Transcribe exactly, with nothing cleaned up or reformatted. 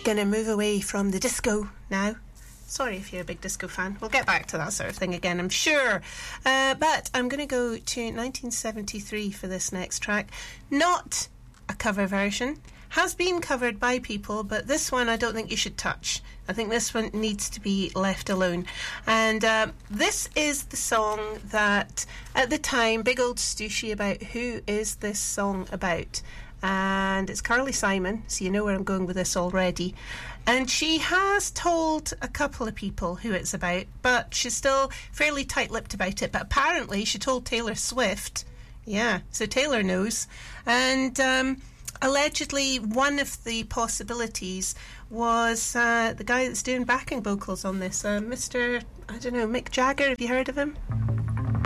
going to move away from the disco now. Sorry if you're a big disco fan. We'll get back to that sort of thing again, I'm sure. Uh, but I'm going to go to nineteen seventy-three for this next track. Not a cover version. Has been covered by people, but this one I don't think you should touch. I think this one needs to be left alone. And uh, this is the song that, at the time, big old stooshy about who is this song about. And it's Carly Simon, so you know where I'm going with this already. And she has told a couple of people who it's about, but she's still fairly tight-lipped about it. But apparently she told Taylor Swift. Yeah, so Taylor knows. And um, allegedly one of the possibilities was uh, the guy that's doing backing vocals on this, uh, Mister, I don't know, Mick Jagger. Have you heard of him?